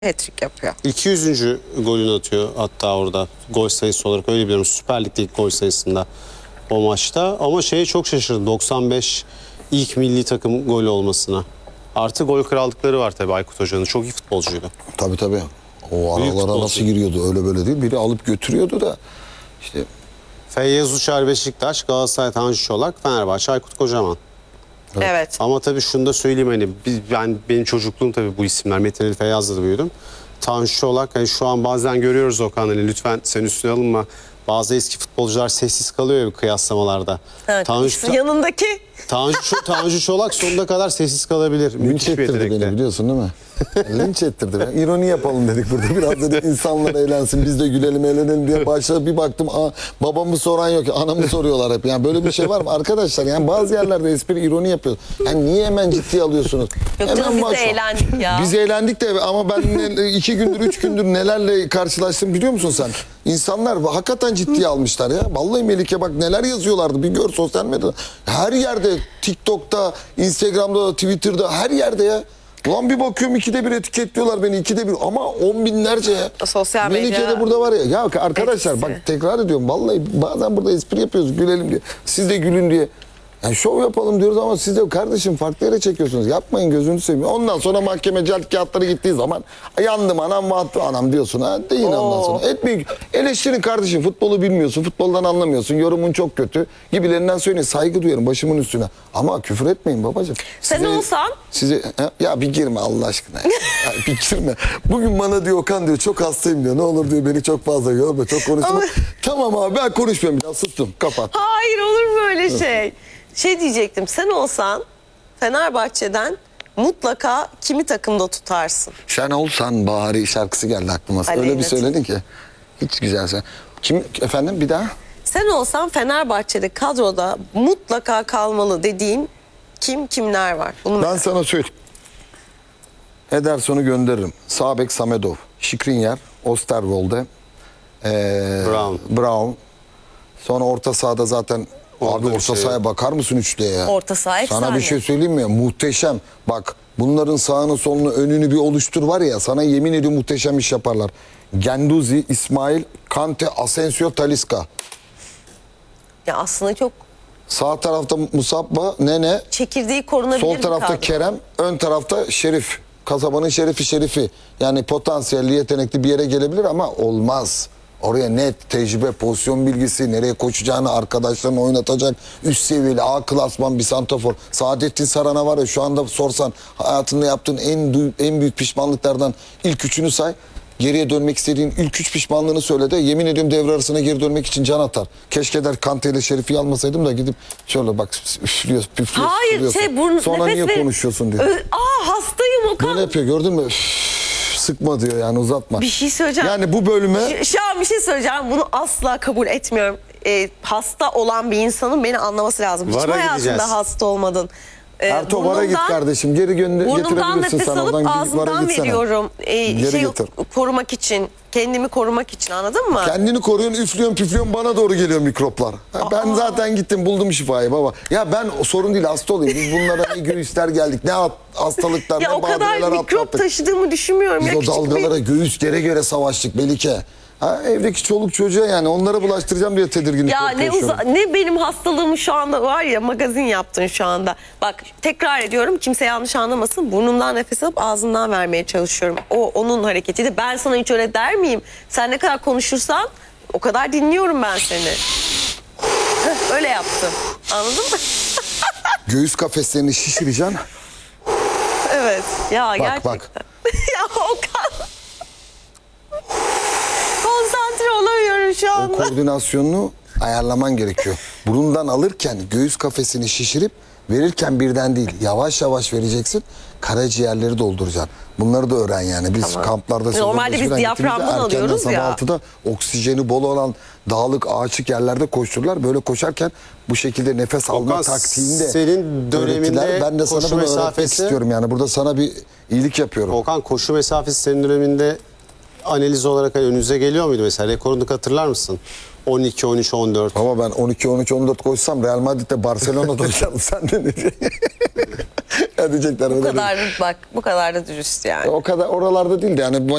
hat-trick yapıyor. 200. golünü atıyor hatta orada gol sayısı olarak, öyle biliyorum, Süper Lig'de ilk gol sayısında o maçta. Ama şeye çok şaşırdım, 95 ilk milli takım golü olmasına. Artı gol krallıkları var tabii Aykut Hoca'nın, çok iyi futbolcuydu. Tabii tabii. O aralara nasıl giriyordu, öyle böyle değil. Biri alıp götürüyordu da işte. Feyyaz Uçar Beşiktaş, Galatasaray Tanju Çolak, Fenerbahçe Aykut Kocaman. Evet. Ama tabii şunu da söyleyeyim, hani benim çocukluğum tabii bu isimler. Metin Ali Feyyaz'la da büyüdüm. Tanju Çolak, hani şu an bazen görüyoruz Okan, hani lütfen sen üstüne alınma. Bazı eski futbolcular sessiz kalıyor ya kıyaslamalarda. Evet. Yanındaki. Tanju Çolak sonuna kadar sessiz kalabilir. Linç ettirdi beni, biliyorsun değil mi? Linç ettirdi beni. İroni yapalım dedik burada. Biraz dedik insanlar eğlensin, biz de gülelim eğlenelim diye başladı. Bir baktım babamı soran yok, anamı soruyorlar hep. Yani böyle bir şey var mı arkadaşlar? Yani bazı yerlerde espri, ironi yapıyor. Yani niye hemen ciddiye alıyorsunuz? Yok canım, biz de eğlendik ya. Biz eğlendik de, ama ben 2 gündür 3 gündür nelerle karşılaştım biliyor musun sen? İnsanlar hakikaten ciddiye almışlar ya. Vallahi Melike bak neler yazıyorlardı, bir gör sosyal medyada. Her yerde, TikTok'ta, Instagram'da, Twitter'da, her yerde ya. Ulan bir bakıyorum 2'de 1 etiketliyorlar beni, 2'de 1 ama 10 binlerce ya. Sosyal medya. Melike de burada var ya. Ya arkadaşlar etkisi. bak, tekrar ediyorum, vallahi bazen burada espri yapıyoruz, gülelim diye. Siz de gülün diye. Yani şov yapalım diyoruz ama siz de kardeşim farklı yere çekiyorsunuz. Yapmayın, gözünü seveyim. Ondan sonra mahkeme celt kağıtları gittiği zaman yandım anam vattı anam diyorsun ha. Deyin ondan sonra. Etmeyin. Eleştirin kardeşim. Futbolu bilmiyorsun. Futboldan anlamıyorsun. Yorumun çok kötü. Gibilerinden söyleyin. Saygı duyarım başımın üstüne. Ama küfür etmeyin babacığım. Sen olsan? Ya bir girme Allah aşkına. Ya bir girme. Bugün bana diyor Okan diyor çok hastayım diyor. Ne olur diyor beni çok fazla yorma. Çok konuşma. Ama... Tamam abi ben konuşmuyorum. Biraz sustum. Kapat. Hayır, olur mu öyle şey? Şey diyecektim, sen olsan Fenerbahçe'den mutlaka kimi takımda tutarsın? Sen olsan bari şarkısı geldi aklıma. Aleyna Öyle bir söyledin ki. Hiç güzel sen. Kim efendim bir daha? Sen olsan Fenerbahçe'de kadroda mutlaka kalmalı dediğin kimler var? Bunu Ben sana söyleyeyim. Ederson'u gönderirim. Sağ bek Samedov, Skriniar, Osterwolde, Brown. Sonra orta sahada zaten abi orta sahaya bakar mısın üçlüye ya? Orta saha efsane. Sana bir şey söyleyeyim mi? Muhteşem. Bak bunların sağını solunu önünü bir oluştur var ya, sana yemin ediyorum muhteşem iş yaparlar. Genduzi, İsmail, Kante, Asensio, Talisca. Ya aslında çok Sağ tarafta Musabba, Nene. çekirdeği korunabilir. Sol tarafta kadro. Kerem, ön tarafta Şerif. Kasabanın şerifi. Yani potansiyelli, yetenekli bir yere gelebilir ama olmaz. Oraya net tecrübe, pozisyon bilgisi, nereye koşacağını, arkadaşlarını oynatacak üst seviyeli A klasman bir santrafor. Saadettin Saran'a var ya, şu anda sorsan hayatında yaptığın en büyük pişmanlıklardan ilk üçünü say. Geriye dönmek istediğin ilk 3 pişmanlığını söyle de, yemin ediyorum devre arasına geri dönmek için can atar. Keşke der Kante ile Şerif'i almasaydım da gidip şöyle bak üflüyor, püflüyor. Hayır sonra niye konuşuyorsun diyor. Hastayım Okan. Böyle yapıyor, gördün mü? Sıkma diyor yani, uzatma. Bir şey söyleyeceğim. Yani bu bölüme... Şu an bir şey söyleyeceğim. Bunu asla kabul etmiyorum. Hasta olan bir insanın beni anlaması lazım. Hiç VAR'a hayatında gideceğiz. hasta olmadın. Ertuğ VAR'a git kardeşim. Geri Burnumdan getirebilirsin nefes sen alıp oradan. VAR'a ağzımdan gitsene. veriyorum. Geri getir. Korumak için. Kendimi korumak için, anladın mı? Kendini koruyorsun, üflüyorsun, püflüyorsun, bana doğru geliyor mikroplar. Ben zaten gittim buldum şifayı baba. Ya ben sorun değil, hasta olayım. Biz bunlara ne göğüsler geldik, ne hastalıklar, Ya ne o kadar badireler mikrop atlattık. taşıdığımı düşünmüyorum. Biz Ya o dalgalara göğüs göre savaştık Melike. Evdeki çoluk çocuğa yani onlara bulaştıracağım diye tedirginlik Ya yaşıyorum. ne benim hastalığım şu anda var ya, magazin yaptın şu anda. Bak tekrar ediyorum, kimse yanlış anlamasın. Burnumdan nefes alıp ağzımdan vermeye çalışıyorum. O onun hareketiydi. Ben sana hiç öyle der miyim? Sen ne kadar konuşursan o kadar dinliyorum ben seni. Öyle yaptım. Anladın mı? Göğüs kafeslerini şişireceksin. Evet. Ya Bak, gerçekten. bak. Ya Okan. Konsantre olamıyorum şu O anda. koordinasyonunu ayarlaman gerekiyor. Burundan alırken göğüs kafesini şişirip verirken birden değil, yavaş yavaş vereceksin. Karaciğerleri dolduracaksın. Bunları da öğren yani. Biz kamplarda Normalde biz diyaframdan alıyoruz ya. sabah 6'da oksijeni bol olan dağlık, ağaçlık yerlerde koştururlar. Böyle koşarken bu şekilde nefes alma Okan, taktiğinde senin döneminde öğretiler. Ben de sana koşu bunu öğretmek mesafesi... istiyorum yani. Burada sana bir iyilik yapıyorum. Okan, koşu mesafesi senin döneminde analiz olarak önünüze geliyor muydu mesela? Rekorunu hatırlar mısın? 12, 13, 14. Ama ben 12, 13, 14 koşsam Real Madrid'de Barcelona'da oynarım. Sen de ne Ya diyecekler Bu öyle kadar da bak, bu kadar da dürüst yani. O kadar oralarda değil de yani